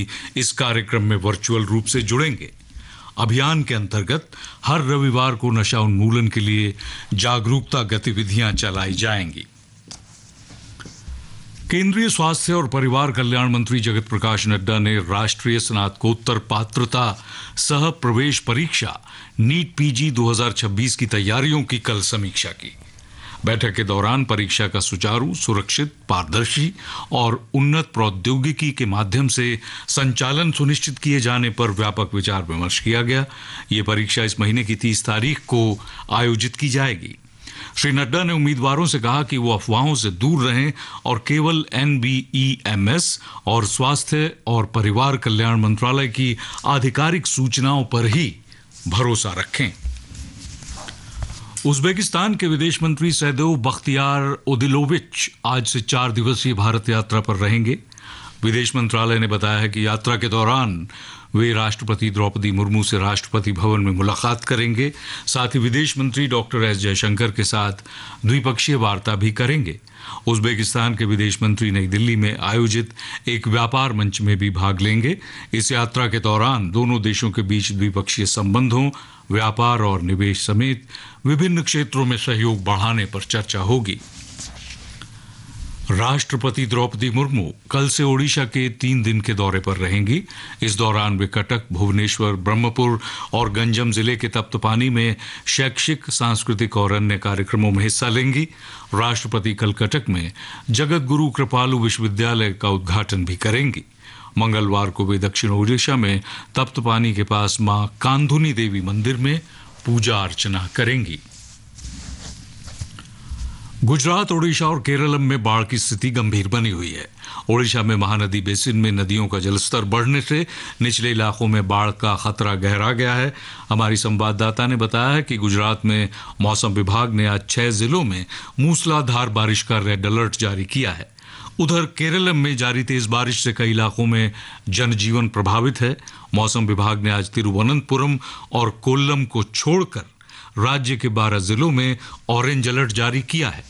इस कार्यक्रम में वर्चुअल रूप से जुड़ेंगे। अभियान के अंतर्गत हर रविवार को नशा उन्मूलन के लिए जागरूकता गतिविधियां चलाई जाएंगी। केंद्रीय स्वास्थ्य और परिवार कल्याण मंत्री जगत प्रकाश नड्डा ने राष्ट्रीय स्नातकोत्तर पात्रता सह प्रवेश परीक्षा नीट पीजी 2026 की तैयारियों की कल समीक्षा की। बैठक के दौरान परीक्षा का सुचारू, सुरक्षित, पारदर्शी और उन्नत प्रौद्योगिकी के माध्यम से संचालन सुनिश्चित किए जाने पर व्यापक विचार विमर्श किया गया। ये परीक्षा इस महीने की 30 तारीख को आयोजित की जाएगी। श्री नड्डा ने उम्मीदवारों से कहा कि वो अफवाहों से दूर रहें और केवल NBEMS और स्वास्थ्य और परिवार कल्याण मंत्रालय की आधिकारिक सूचनाओं पर ही भरोसा रखें। उज्बेकिस्तान के विदेश मंत्री सैदोव बख्तियार ओदिलोविच आज से 4 दिवसीय भारत यात्रा पर रहेंगे। विदेश मंत्रालय ने बताया है कि यात्रा के दौरान वे राष्ट्रपति द्रौपदी मुर्मू से राष्ट्रपति भवन में मुलाकात करेंगे। साथ ही विदेश मंत्री डॉक्टर एस जयशंकर के साथ द्विपक्षीय वार्ता भी करेंगे। उज्बेकिस्तान के विदेश मंत्री नई दिल्ली में आयोजित एक व्यापार मंच में भी भाग लेंगे। इस यात्रा के दौरान दोनों देशों के बीच द्विपक्षीय संबंधों, व्यापार और निवेश समेत विभिन्न क्षेत्रों में सहयोग बढ़ाने पर चर्चा होगी। राष्ट्रपति द्रौपदी मुर्मू कल से ओडिशा के 3 दिन के दौरे पर रहेंगी। इस दौरान वे कटक, भुवनेश्वर, ब्रह्मपुर और गंजम जिले के तप्तपानी में शैक्षिक, सांस्कृतिक और अन्य कार्यक्रमों में हिस्सा लेंगी। राष्ट्रपति कल कटक में जगत गुरु कृपालु विश्वविद्यालय का उद्घाटन भी करेंगी। मंगलवार को वे दक्षिण ओडिशा में तप्तपानी के पास मां कांधुनी देवी मंदिर में पूजा अर्चना करेंगी। गुजरात, ओडिशा और केरल में बाढ़ की स्थिति गंभीर बनी हुई है। ओडिशा में महानदी बेसिन में नदियों का जलस्तर बढ़ने से निचले इलाकों में बाढ़ का खतरा गहरा गया है। हमारी संवाददाता ने बताया है कि गुजरात में मौसम विभाग ने आज 6 जिलों में मूसलाधार बारिश का रेड अलर्ट जारी किया है। उधर केरल में जारी तेज बारिश से कई इलाकों में जनजीवन प्रभावित है। मौसम विभाग ने आज तिरुवनंतपुरम और कोल्लम को छोड़कर राज्य के 12 जिलों में ऑरेंज अलर्ट जारी किया है।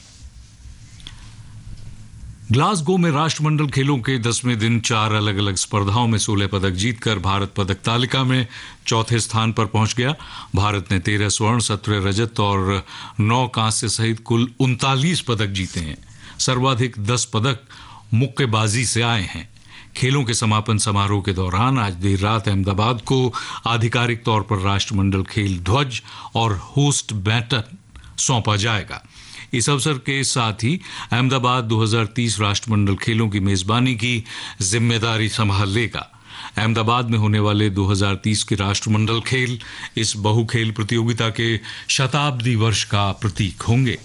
ग्लासगो में राष्ट्रमंडल खेलों के 10वें दिन 4 अलग अलग स्पर्धाओं में 16 पदक जीतकर भारत पदक तालिका में चौथे स्थान पर पहुंच गया। भारत ने 13 स्वर्ण, 17 रजत और 9 कांस्य सहित कुल 39 पदक जीते हैं। सर्वाधिक 10 पदक मुक्केबाजी से आए हैं। खेलों के समापन समारोह के दौरान आज देर रात अहमदाबाद को आधिकारिक तौर पर राष्ट्रमंडल खेल ध्वज और होस्ट बैटन सौंपा जाएगा। इस अवसर के साथ ही अहमदाबाद 2030 राष्ट्रमंडल खेलों की मेजबानी की जिम्मेदारी संभाल लेगा। अहमदाबाद में होने वाले 2030 के राष्ट्रमंडल खेल इस बहुखेल प्रतियोगिता के शताब्दी वर्ष का प्रतीक होंगे।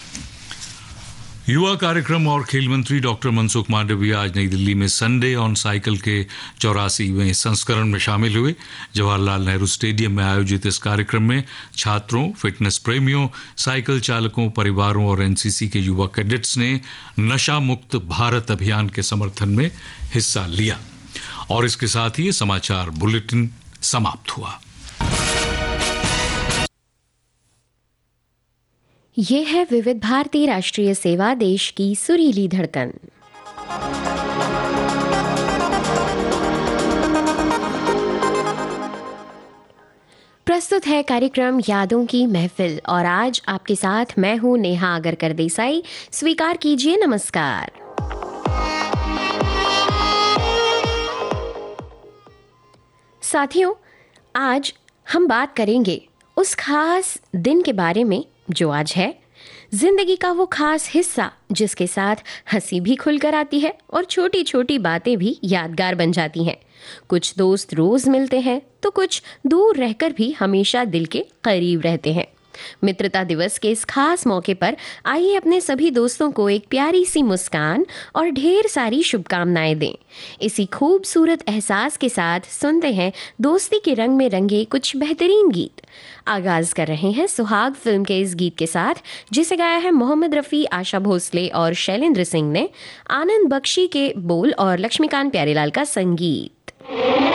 युवा कार्यक्रम और खेल मंत्री डॉक्टर मनसुख मांडविया आज नई दिल्ली में संडे ऑन साइकिल के 84वें संस्करण में शामिल हुए। जवाहरलाल नेहरू स्टेडियम में आयोजित इस कार्यक्रम में छात्रों, फिटनेस प्रेमियों, साइकिल चालकों, परिवारों और एनसीसी के युवा कैडेट्स ने नशा मुक्त भारत अभियान के समर्थन में हिस्सा लिया। और इसके साथ ही ये समाचार बुलेटिन समाप्त हुआ। ये है विविध भारती राष्ट्रीय सेवा, देश की सुरीली धड़कन। प्रस्तुत है कार्यक्रम यादों की महफिल और आज आपके साथ मैं हूं नेहा आगरकर देसाई। स्वीकार कीजिए नमस्कार। साथियों, आज हम बात करेंगे उस खास दिन के बारे में जो आज है, जिंदगी का वो खास हिस्सा जिसके साथ हंसी भी खुलकर आती है और छोटी छोटी बातें भी यादगार बन जाती हैं। कुछ दोस्त रोज मिलते हैं तो कुछ दूर रहकर भी हमेशा दिल के करीब रहते हैं। मित्रता दिवस के इस खास मौके पर आइए अपने सभी दोस्तों को एक प्यारी सी मुस्कान और ढेर सारी शुभकामनाएं दें। इसी खूबसूरत एहसास के साथ सुनते हैं दोस्ती के रंग में रंगे कुछ बेहतरीन गीत। आगाज कर रहे हैं सुहाग फिल्म के इस गीत के साथ, जिसे गाया है मोहम्मद रफ़ी, आशा भोसले और शैलेंद्र सिंह ने। आनंद बख्शी के बोल और लक्ष्मीकांत प्यारेलाल का संगीत।